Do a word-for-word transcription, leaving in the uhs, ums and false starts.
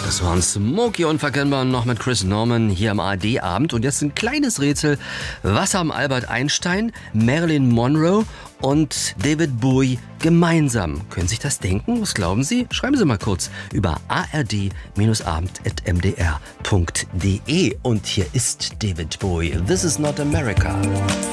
Das waren Smokey Unverkennbar noch mit Chris Norman hier am A R D-Abend. Und jetzt ein kleines Rätsel. Was haben Albert Einstein, Marilyn Monroe und David Bowie gemeinsam? Können Sie sich das denken? Was glauben Sie? Schreiben Sie mal kurz über a r d abend at m d r punkt d e. Und hier ist David Bowie. This is not America.